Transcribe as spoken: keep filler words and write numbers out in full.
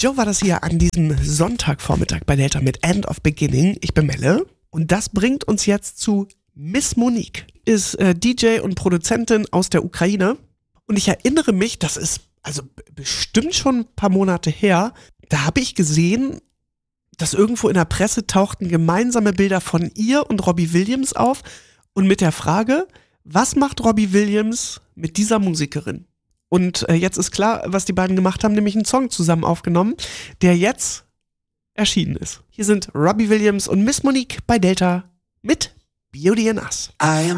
Joe war das hier an diesem Sonntagvormittag bei Delta mit End of Beginning. Ich bin Melle und das bringt uns jetzt zu Miss Monique. Ist äh, D J und Produzentin aus der Ukraine und ich erinnere mich, das ist also b- bestimmt schon ein paar Monate her, da habe ich gesehen, dass irgendwo in der Presse tauchten gemeinsame Bilder von ihr und Robbie Williams auf und mit der Frage, was macht Robbie Williams mit dieser Musikerin? Und äh, jetzt ist klar, was die beiden gemacht haben, nämlich einen Song zusammen aufgenommen, der jetzt erschienen ist. Hier sind Robbie Williams und Miss Monique bei Delta mit Beauty and Us. I am